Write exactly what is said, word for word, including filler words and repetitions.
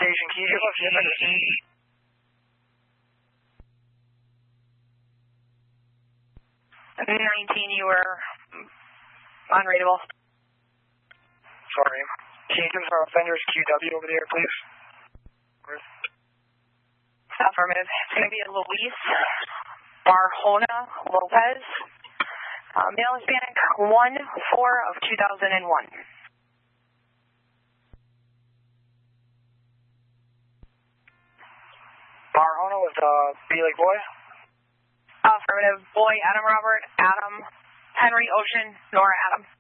station. Can you give us your name? nineteen, you were unreadable. Sorry. Can you confirm offenders Q W over there, please? Affirmative. It's going to be Luis Barjona Lopez, uh, male Hispanic, one four of two thousand one. Barjona was uh, B like boy? Affirmative. Boy, Adam Robert, Adam, Henry Ocean, Nora Adam.